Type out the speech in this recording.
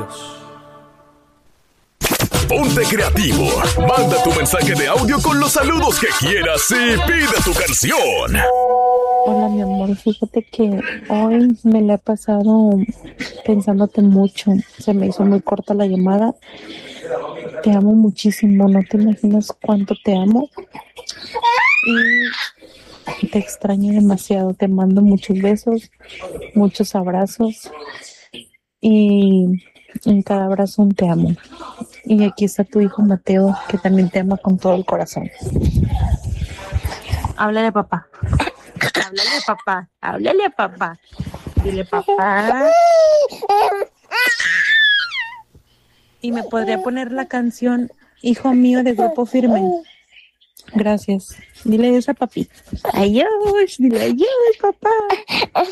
Adiós. Ponte creativo. Manda tu mensaje de audio con los saludos que quieras y pide tu canción. Hola, mi amor. Fíjate que hoy me la he pasado pensándote mucho. Se me hizo muy corta la llamada. Te amo muchísimo. No te imaginas cuánto te amo. Y te extraño demasiado. Te mando muchos besos, muchos abrazos. Y en cada abrazo un te amo. Y aquí está tu hijo Mateo, que también te ama con todo el corazón. Háblale a papá. Háblale a papá. Háblale a papá. Dile papá. Y me podría poner la canción Hijo mío de Grupo Firme. Gracias. Dile eso a papi. Adiós. Dile adiós, papá.